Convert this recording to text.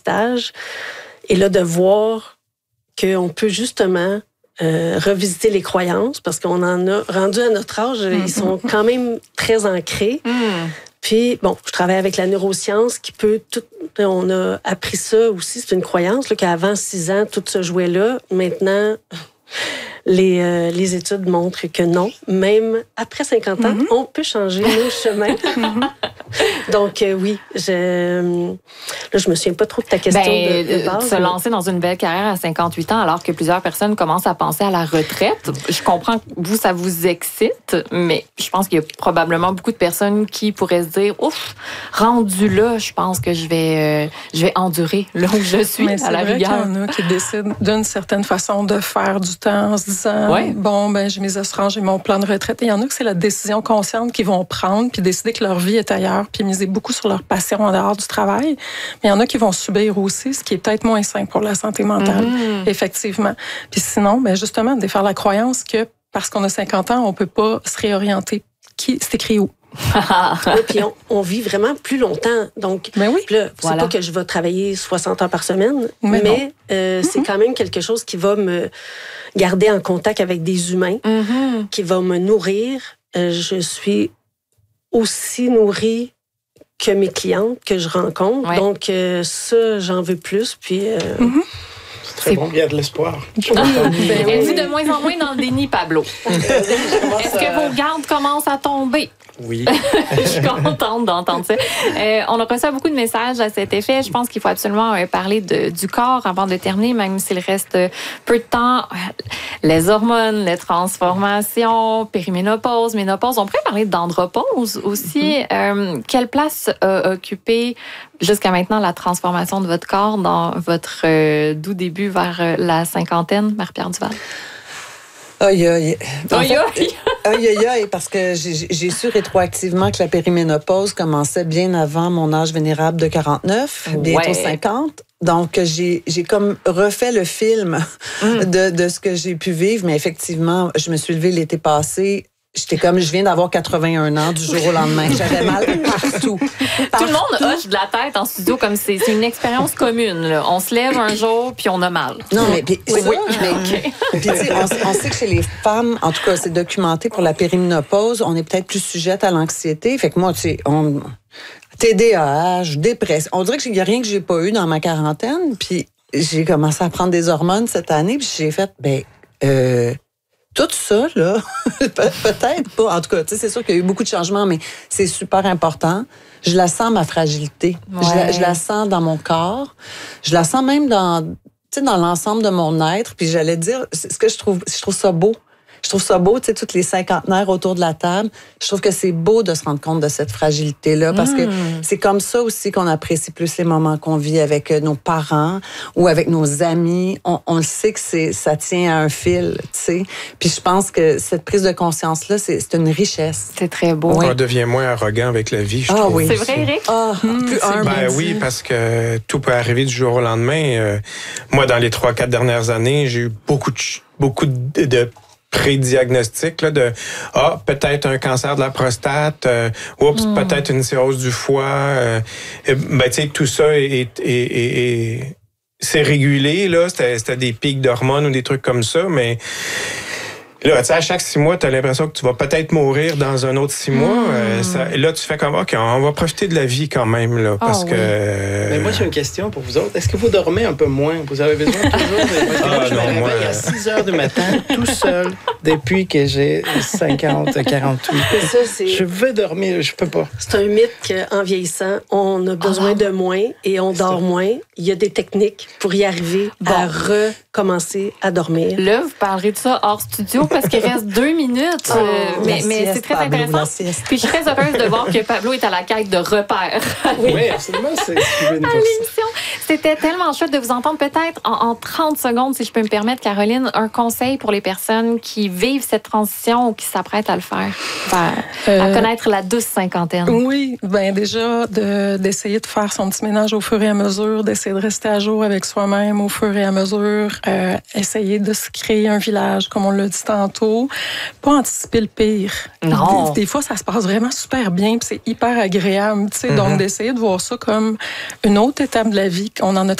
étage. Et là, de voir qu'on peut justement revisiter les croyances, parce qu'on en a rendu à notre âge, ils sont quand même très ancrés. Puis, bon, je travaille avec la neuroscience qui peut tout... On a appris ça aussi, c'est une croyance, là, qu'avant 6 ans, tout se jouait là. Maintenant, les études montrent que non. Même après 50 ans, on peut changer nos chemins. Donc, oui, là, je me souviens pas trop de ta question de base. Se lancer dans une belle carrière à 58 ans, alors que plusieurs personnes commencent à penser à la retraite. Je comprends que vous, ça vous excite, mais je pense qu'il y a probablement beaucoup de personnes qui pourraient se dire, ouf, rendu là, je pense que je vais endurer là où je suis, mais à la rigueur. C'est vrai qu'il y en a qui décident d'une certaine façon de faire du temps en se disant, bon, ben j'ai mes assurances, j'ai mon plan de retraite. Et il y en a que c'est la décision consciente qu'ils vont prendre, puis décider que leur vie est ailleurs, puis miser beaucoup sur leur passion en dehors du travail. Mais il y en a qui vont subir aussi, ce qui est peut-être moins sain pour la santé mentale, effectivement. Puis sinon, ben justement, défaire la croyance que parce qu'on a 50 ans, on peut pas se réorienter. C'est écrit où? Puis on vit vraiment plus longtemps. Donc, là, c'est pas que je vais travailler 60 heures par semaine, mais c'est quand même quelque chose qui va me garder en contact avec des humains, qui va me nourrir. Je suis aussi nourrie que mes clientes que je rencontre. Ouais. Donc, ça, j'en veux plus. Puis... C'est bon, il y a de l'espoir. Êtes-vous de moins en moins dans le déni, Pablo? Est-ce que vos gardes commencent à tomber? Oui. Je suis contente d'entendre ça. On a reçu beaucoup de messages à cet effet. Je pense qu'il faut absolument parler du corps avant de terminer, même s'il reste peu de temps. Les hormones, les transformations, périménopause, ménopause. On pourrait parler d'andropause aussi. Quelle place a occupé jusqu'à maintenant la transformation de votre corps dans votre doux début vers la cinquantaine, Marie-Pierre Duval? Aïe, parce que j'ai su rétroactivement que la périménopause commençait bien avant mon âge vénérable de 49, bientôt 50. Donc, j'ai comme refait le film de ce que j'ai pu vivre. Mais effectivement, je me suis levée l'été passé. J'étais comme, je viens d'avoir 81 ans du jour au lendemain. J'avais mal partout. Tout le monde hoche de la tête en studio comme c'est une expérience commune. Là. On se lève un jour puis on a mal. Non, mais puis on sait que chez les femmes, en tout cas, c'est documenté pour la périménopause, on est peut-être plus sujette à l'anxiété. Fait que moi, tu sais, TDAH, dépression. On dirait qu'il n'y a rien que j'ai pas eu dans ma quarantaine. Puis j'ai commencé à prendre des hormones cette année. Puis j'ai fait, tout ça, là, peut-être pas. En tout cas, tu sais, c'est sûr qu'il y a eu beaucoup de changements, mais c'est super important. Je la sens, ma fragilité. Ouais. Je la sens dans mon corps. Je la sens même dans l'ensemble de mon être. Puis j'allais dire, ce que je trouve ça beau. Je trouve ça beau, tu sais, tous les cinquantenaires autour de la table. Je trouve que c'est beau de se rendre compte de cette fragilité-là parce que c'est comme ça aussi qu'on apprécie plus les moments qu'on vit avec nos parents ou avec nos amis. On le sait que ça tient à un fil, tu sais. Puis je pense que cette prise de conscience-là, c'est une richesse. C'est très beau. On devient moins arrogant avec la vie, je trouve. Oui. C'est vrai, Eric? Plus humble. Oui, parce que tout peut arriver du jour au lendemain. Moi, dans les 3-4 dernières années, j'ai eu beaucoup de prédiagnostic là, de peut-être un cancer de la prostate, peut-être une cirrhose du foie. Tu sais, tout ça c'est régulé là, c'était des pics d'hormones ou des trucs comme ça, mais là, tu sais, à chaque 6 mois, tu as l'impression que tu vas peut-être mourir dans un autre 6 mois. Là, tu fais comme, OK, on va profiter de la vie quand même, là, parce que... Mais moi, j'ai une question pour vous autres. Est-ce que vous dormez un peu moins? Vous avez besoin toujours de... Je me réveille à 6 heures du matin, tout seul, depuis que j'ai 50, 48. Ça, je veux dormir, je peux pas. C'est un mythe qu'en vieillissant, on a besoin de moins et on dort moins. Il y a des techniques pour y arriver à recommencer à dormir. Là, vous parlerez de ça hors studio parce qu'il reste 2 minutes. Mais c'est très intéressant. Puis je suis très heureuse de voir que Pablo est à la quête de repères. Oui, absolument. C'est à l'émission. C'était tellement chouette de vous entendre. Peut-être en 30 secondes, si je peux me permettre, Caroline, un conseil pour les personnes qui vivent cette transition ou qui s'apprêtent à le faire, à connaître la douce cinquantaine. Oui, déjà d'essayer de faire son petit ménage au fur et à mesure, d'essayer de rester à jour avec soi-même au fur et à mesure, essayer de se créer un village, comme on l'a dit tantôt, pas anticiper le pire. Non. Des fois, ça se passe vraiment super bien, puis c'est hyper agréable, tu sais. Donc, d'essayer de voir ça comme une autre étape de la vie. On en a